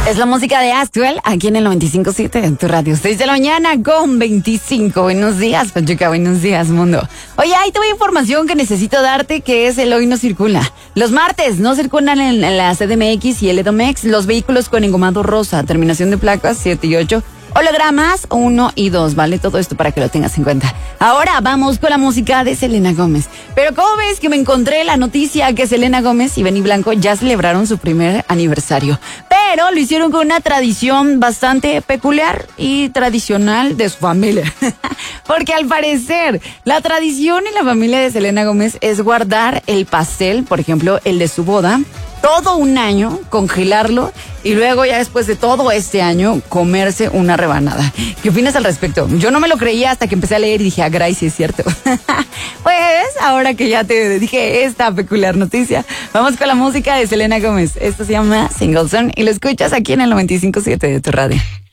Es la música de Axwell, aquí en el 95.7, en tu radio. 6 de la mañana con 25. Buenos días, Pachuca. Buenos días, mundo. Oye, ahí tuve información que necesito darte, que es el Hoy No Circula. Los martes no circulan en la CDMX y el Edomex los vehículos con engomado rosa, terminación de placas 7 y 8. Hologramas 1 y 2, ¿vale? Todo esto para que lo tengas en cuenta. Ahora vamos con la música de Selena Gómez. Pero ¿cómo ves que me encontré la noticia que Selena Gómez y Benny Blanco ya celebraron su primer aniversario? Pero lo hicieron con una tradición bastante peculiar y tradicional de su familia. Porque al parecer, la tradición en la familia de Selena Gómez es guardar el pastel, por ejemplo, el de su boda, todo un año, congelarlo y luego ya después de todo este año comerse una rebanada. ¿Qué opinas al respecto? Yo no me lo creía hasta que empecé a leer y dije, Gray, sí es cierto. Pues ahora que ya te dije esta peculiar noticia, vamos con la música de Selena Gómez. Esto se llama Single Song y lo escuchas aquí en el 95.7 de tu radio.